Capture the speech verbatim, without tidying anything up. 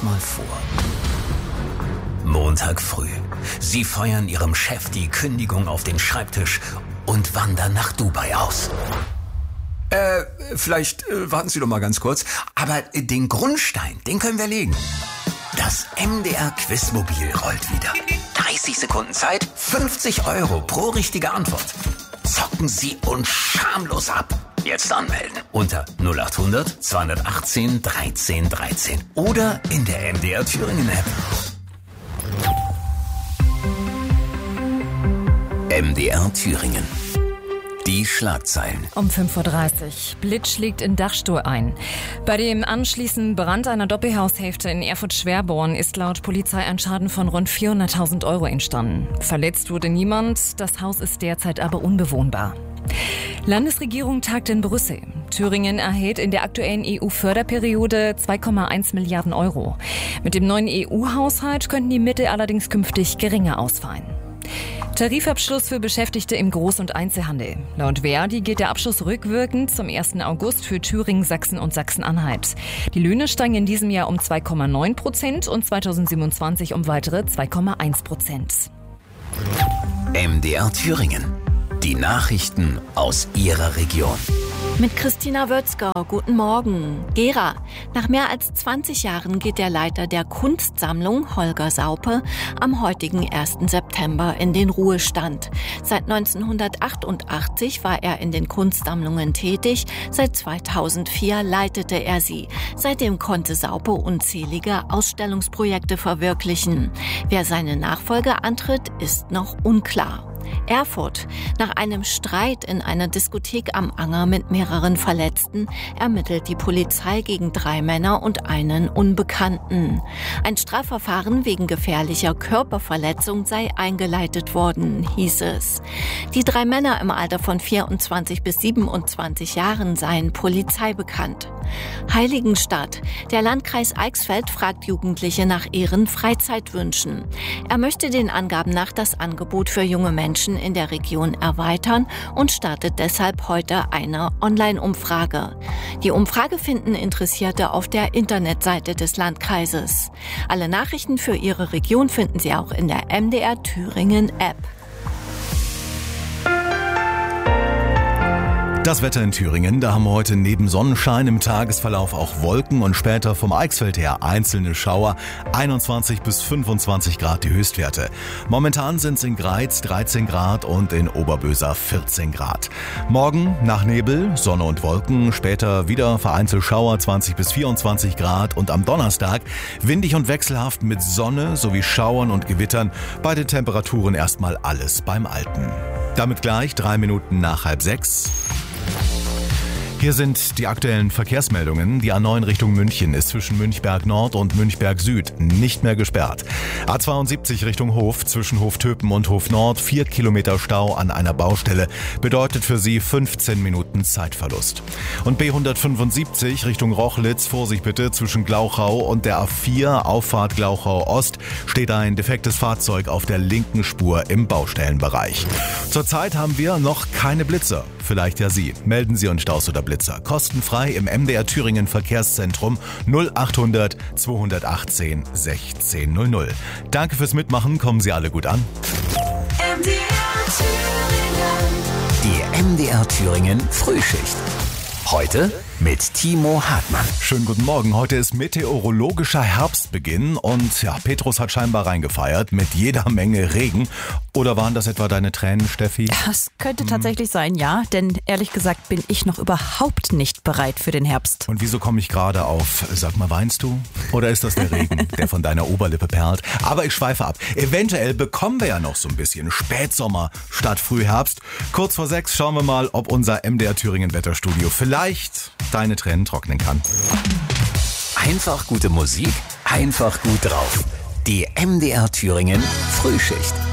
mal vor. Montag früh. Sie feuern ihrem Chef die Kündigung auf den Schreibtisch und wandern nach Dubai aus. Äh, vielleicht äh, warten Sie doch mal ganz kurz. Aber äh, den Grundstein, den können wir legen. Das M D R-Quizmobil rollt wieder. dreißig Sekunden Zeit, fünfzig Euro pro richtige Antwort. Zocken Sie uns schamlos ab. Jetzt anmelden unter null acht hundert zweihundertachtzehn dreizehn dreizehn oder in der M D R Thüringen App. M D R Thüringen. Die Schlagzeilen. Um fünf Uhr dreißig. Blitz schlägt in Dachstuhl ein. Bei dem anschließenden Brand einer Doppelhaushälfte in Erfurt-Schwerborn ist laut Polizei ein Schaden von rund vierhunderttausend Euro entstanden. Verletzt wurde niemand, das Haus ist derzeit aber unbewohnbar. Landesregierung tagt in Brüssel. Thüringen erhält in der aktuellen E U-Förderperiode zwei Komma eins Milliarden Euro. Mit dem neuen E U-Haushalt könnten die Mittel allerdings künftig geringer ausfallen. Tarifabschluss für Beschäftigte im Groß- und Einzelhandel. Laut Verdi gilt der Abschluss rückwirkend zum ersten August für Thüringen, Sachsen und Sachsen-Anhalt. Die Löhne steigen in diesem Jahr um zwei Komma neun Prozent und zweitausendsiebenundzwanzig um weitere zwei Komma eins Prozent. M D R Thüringen. Die Nachrichten aus Ihrer Region. Mit Christina Wötzger, guten Morgen. Gera. Nach mehr als zwanzig Jahren geht der Leiter der Kunstsammlung, Holger Saupe, am heutigen ersten September in den Ruhestand. Seit neunzehnhundertachtundachtzig war er in den Kunstsammlungen tätig, seit zweitausendvier leitete er sie. Seitdem konnte Saupe unzählige Ausstellungsprojekte verwirklichen. Wer seine Nachfolge antritt, ist noch unklar. Erfurt. Nach einem Streit in einer Diskothek am Anger mit mehreren Verletzten ermittelt die Polizei gegen drei Männer und einen Unbekannten. Ein Strafverfahren wegen gefährlicher Körperverletzung sei eingeleitet worden, hieß es. Die drei Männer im Alter von vierundzwanzig bis siebenundzwanzig Jahren seien Polizei bekannt. Heiligenstadt. Der Landkreis Eichsfeld fragt Jugendliche nach ihren Freizeitwünschen. Er möchte den Angaben nach das Angebot für junge Menschen in der Region erweitern und startet deshalb heute eine Online-Umfrage. Die Umfrage finden Interessierte auf der Internetseite des Landkreises. Alle Nachrichten für Ihre Region finden Sie auch in der M D R Thüringen App. Das Wetter in Thüringen, da haben wir heute neben Sonnenschein im Tagesverlauf auch Wolken und später vom Eichsfeld her einzelne Schauer, einundzwanzig bis fünfundzwanzig Grad die Höchstwerte. Momentan sind es in Greiz dreizehn Grad und in Oberböser vierzehn Grad. Morgen nach Nebel, Sonne und Wolken, später wieder vereinzelt Schauer zwanzig bis vierundzwanzig Grad und am Donnerstag windig und wechselhaft mit Sonne sowie Schauern und Gewittern, bei den Temperaturen erstmal alles beim Alten. Damit gleich drei Minuten nach halb sechs. Hier sind die aktuellen Verkehrsmeldungen. Die A neun Richtung München ist zwischen Münchberg Nord und Münchberg Süd nicht mehr gesperrt. A zweiundsiebzig Richtung Hof zwischen Hoftöpen und Hof Nord vier Kilometer Stau an einer Baustelle bedeutet für Sie fünfzehn Minuten Zeitverlust. Und B hundertfünfundsiebzig Richtung Rochlitz, Vorsicht bitte, zwischen Glauchau und der A vier Auffahrt Glauchau Ost steht ein defektes Fahrzeug auf der linken Spur im Baustellenbereich. Zurzeit haben wir noch keine Blitzer. Vielleicht ja Sie. Melden Sie uns Staus oder Blitzer. Kostenfrei im M D R Thüringen Verkehrszentrum null achthundert zweihundertachtzehn sechzehn null null. Danke fürs Mitmachen. Kommen Sie alle gut an. M D R Thüringen. Die M D R Thüringen Frühschicht. Heute mit Timo Hartmann. Schönen guten Morgen. Heute ist meteorologischer Herbstbeginn und ja, Petrus hat scheinbar reingefeiert mit jeder Menge Regen. Oder waren das etwa deine Tränen, Steffi? Das könnte tatsächlich hm. sein, ja. Denn ehrlich gesagt bin ich noch überhaupt nicht bereit für den Herbst. Und wieso komme ich gerade auf, sag mal, weinst du? Oder ist das der Regen, der von deiner Oberlippe perlt? Aber ich schweife ab. Eventuell bekommen wir ja noch so ein bisschen Spätsommer statt Frühherbst. Kurz vor sechs schauen wir mal, ob unser M D R Thüringen Wetterstudio vielleicht deine Tränen trocknen kann. Einfach gute Musik, einfach gut drauf. Die M D R Thüringen Frühschicht.